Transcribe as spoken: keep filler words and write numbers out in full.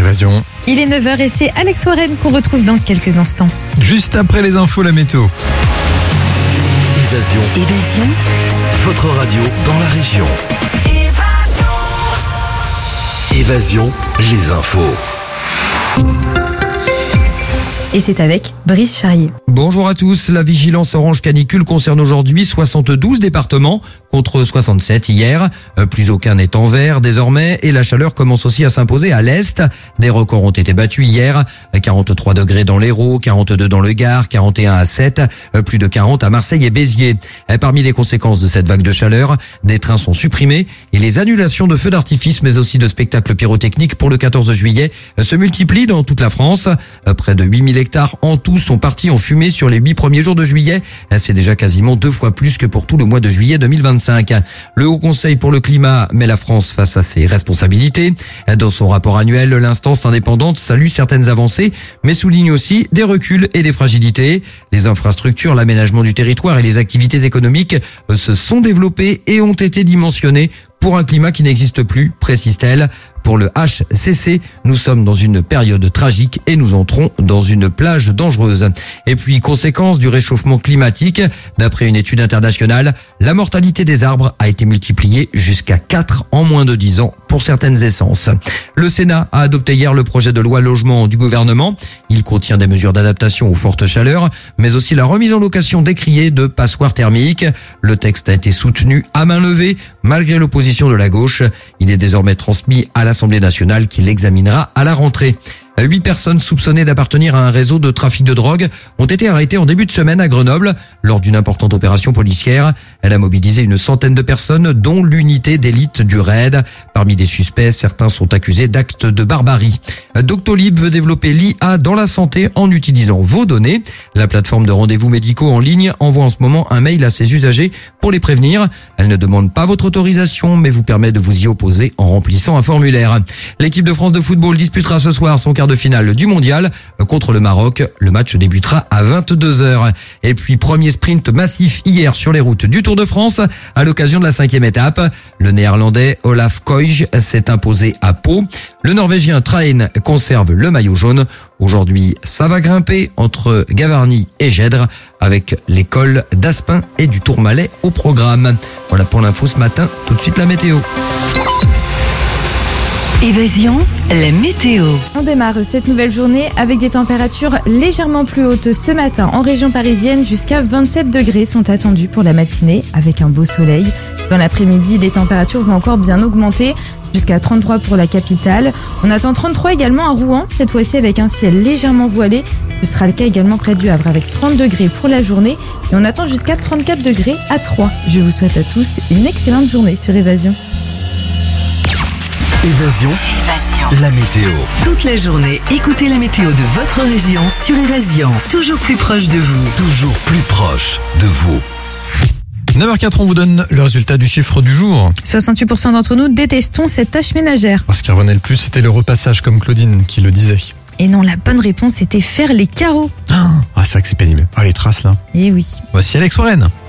Évasion. Il est neuf heures et c'est Alex Warren qu'on retrouve dans quelques instants. Juste après les infos, la météo. Évasion. Évasion. Votre radio dans la région. Évasion, les infos. Et c'est avec Brice Charrier. Bonjour à tous. La vigilance orange canicule concerne aujourd'hui soixante-douze départements contre soixante-sept hier. Plus aucun n'est en vert désormais et la chaleur commence aussi à s'imposer à l'est. Des records ont été battus hier. quarante-trois degrés dans l'Hérault, quarante-deux dans le Gard, quarante et un à Sète, plus de quarante à Marseille et Béziers. Parmi les conséquences de cette vague de chaleur, des trains sont supprimés et les annulations de feux d'artifice mais aussi de spectacles pyrotechniques pour le quatorze juillet se multiplient dans toute la France. Près de huit mille hectares en tout sont partis en fumée sur les huit premiers jours de juillet. C'est déjà quasiment deux fois plus que pour tout le mois de juillet deux mille vingt-cinq. Le Haut Conseil pour le climat met la France face à ses responsabilités. Dans son rapport annuel, l'instance indépendante salue certaines avancées, mais souligne aussi des reculs et des fragilités. Les infrastructures, l'aménagement du territoire et les activités économiques se sont développées et ont été dimensionnées pour un climat qui n'existe plus, précise-t-elle. Pour le H C C, nous sommes dans une période tragique et nous entrons dans une plage dangereuse. Et puis, conséquence du réchauffement climatique, d'après une étude internationale, la mortalité des arbres a été multipliée jusqu'à quatre en moins de dix ans pour certaines essences. Le Sénat a adopté hier le projet de loi logement du gouvernement. Il contient des mesures d'adaptation aux fortes chaleurs, mais aussi la remise en location décriée de passoires thermiques. Le texte a été soutenu à main levée, malgré l'opposition de la gauche. Il est désormais transmis à l'Assemblée nationale qui l'examinera à la rentrée. Huit personnes soupçonnées d'appartenir à un réseau de trafic de drogue ont été arrêtées en début de semaine à Grenoble lors d'une importante opération policière. Elle a mobilisé une centaine de personnes, dont l'unité d'élite du raid. Parmi les suspects, certains sont accusés d'actes de barbarie. Doctolib veut développer l'I A dans la santé en utilisant vos données. La plateforme de rendez-vous médicaux en ligne envoie en ce moment un mail à ses usagers pour les prévenir. Elle ne demande pas votre autorisation, mais vous permet de vous y opposer en remplissant un formulaire. L'équipe de France de football disputera ce soir son quart de finale du mondial contre le Maroc. Le match débutera à vingt-deux heures. Et puis, premier sprint massif hier sur les routes du Tour de France à l'occasion de la cinquième étape. Le néerlandais Olaf Koij s'est imposé à Pau. Le norvégien Traen conserve le maillot jaune. Aujourd'hui, ça va grimper entre Gavarnie et Gèdre avec les cols d'Aspin et du Tourmalet au programme. Voilà pour l'info ce matin. Tout de suite la météo. Évasion, la météo. On démarre cette nouvelle journée avec des températures légèrement plus hautes ce matin en région parisienne. Jusqu'à vingt-sept degrés sont attendus pour la matinée avec un beau soleil. Dans l'après-midi, les températures vont encore bien augmenter jusqu'à trente-trois pour la capitale. On attend trente-trois également à Rouen, cette fois-ci avec un ciel légèrement voilé. Ce sera le cas également près du Havre avec trente degrés pour la journée. Et on attend jusqu'à trente-quatre degrés à Troyes. Je vous souhaite à tous une excellente journée sur Évasion. Évasion. Évasion. La météo. Toute la journée, écoutez la météo de votre région sur Évasion. Toujours plus proche de vous. Toujours plus proche de vous. neuf heures zéro quatre, on vous donne le résultat du chiffre du jour. soixante-huit pour cent d'entre nous détestons cette tâche ménagère. Ce qui revenait le plus, c'était le repassage, comme Claudine qui le disait. Et non, la bonne réponse était faire les carreaux. Ah, c'est vrai que c'est pénible. Ah, les traces là. Eh oui. Voici Alex Warren.